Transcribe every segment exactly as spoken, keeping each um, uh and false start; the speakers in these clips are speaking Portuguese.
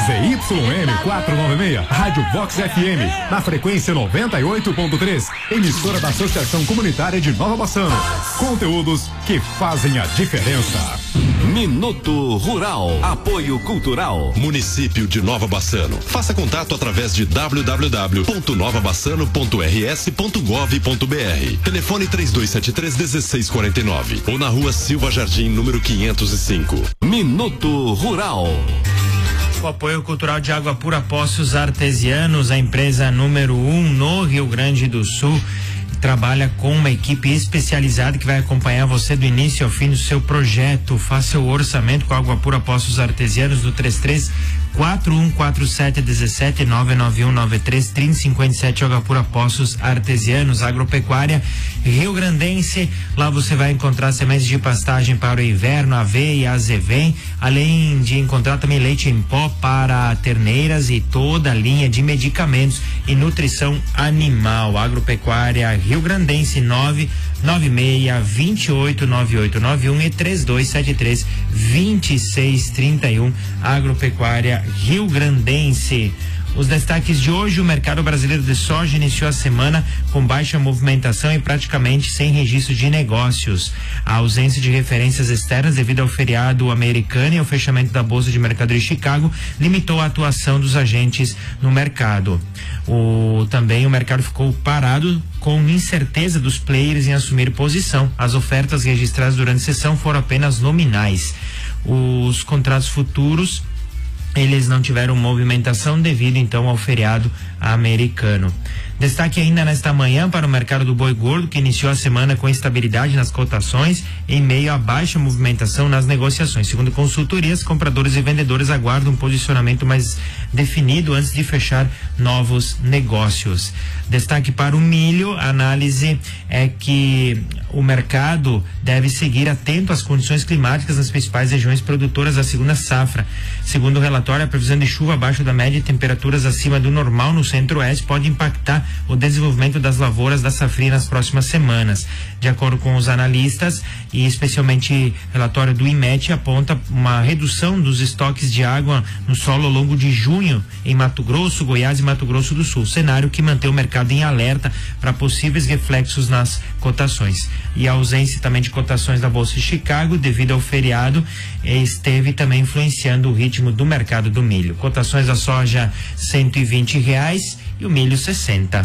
Z Y M quatrocentos e noventa e seis, Rádio Vox F M, na frequência noventa e oito ponto três, emissora da Associação Comunitária de Nova Bassano. Conteúdos que fazem a diferença. Minuto Rural, apoio cultural, município de Nova Bassano. Faça contato através de w w w ponto nova bassano ponto r s ponto gov ponto b r. Telefone três dois sete três, um seis quatro nove ou na rua Silva Jardim, número quinhentos e cinco. Minuto Rural. O apoio cultural de Água Pura Poços Artesianos, a empresa número um no Rio Grande do Sul, trabalha com uma equipe especializada que vai acompanhar você do início ao fim do seu projeto. Faça o orçamento com a Água Pura Poços Artesianos no três três quatro um quatro sete um sete nove nove um nove três três cinco sete. Água Pura Poços Artesianos, agropecuária Rio Grandense. Lá você vai encontrar sementes de pastagem para o inverno, aveia, azevém, além de encontrar também leite em pó para terneiras e toda a linha de medicamentos e nutrição animal. Agropecuária Rio Grandense, nove nove seis, dois oito, nove oito nove um e três dois sete três, dois seis três um. Agropecuária Rio Grandense. Os destaques de hoje: o mercado brasileiro de soja iniciou a semana com baixa movimentação e praticamente sem registro de negócios. A ausência de referências externas devido ao feriado americano e ao fechamento da Bolsa de Mercadoria de Chicago limitou a atuação dos agentes no mercado. O, também o mercado ficou parado com incerteza dos players em assumir posição. As ofertas registradas durante a sessão foram apenas nominais. Os contratos futuros, eles não tiveram movimentação devido então ao feriado americano. Destaque ainda nesta manhã para o mercado do boi gordo, que iniciou a semana com estabilidade nas cotações em meio à baixa movimentação nas negociações. Segundo consultorias, compradores e vendedores aguardam um posicionamento mais definido antes de fechar novos negócios. Destaque para o milho: a análise é que o mercado deve seguir atento às condições climáticas nas principais regiões produtoras da segunda safra. Segundo o relatório, a previsão de chuva abaixo da média e temperaturas acima do normal no centro-oeste pode impactar o desenvolvimento das lavouras da safrinha nas próximas semanas. De acordo com os analistas, e especialmente o relatório do I M E T aponta uma redução dos estoques de água no solo ao longo de junho em Mato Grosso, Goiás e Mato Grosso do Sul, cenário que mantém o mercado em alerta para possíveis reflexos nas cotações. E a ausência também de cotações da Bolsa de Chicago devido ao feriado esteve também influenciando o ritmo do mercado do milho. Cotações da soja cento e vinte reais e o milho sessenta.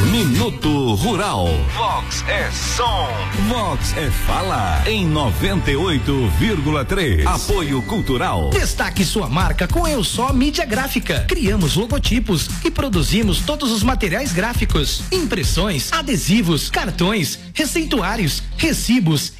Minuto Rural. Vox é som. Vox é fala. Em noventa e oito vírgula três. Apoio cultural. Destaque sua marca com Eu Só Mídia Gráfica. Criamos logotipos e produzimos todos os materiais gráficos: impressões, adesivos, cartões, receituários, recibos